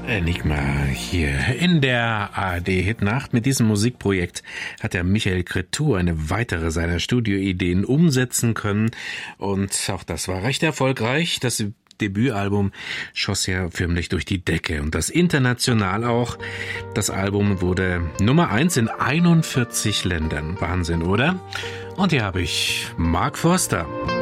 Enigma hier in der ARD-Hitnacht. Mit diesem Musikprojekt hat der Michael Cretu eine weitere seiner Studioideen umsetzen können. Und auch das war recht erfolgreich. Das Debütalbum schoss ja förmlich durch die Decke und das international auch. Das Album wurde Nummer 1 in 41 Ländern. Wahnsinn, oder? Und hier habe ich Mark Forster.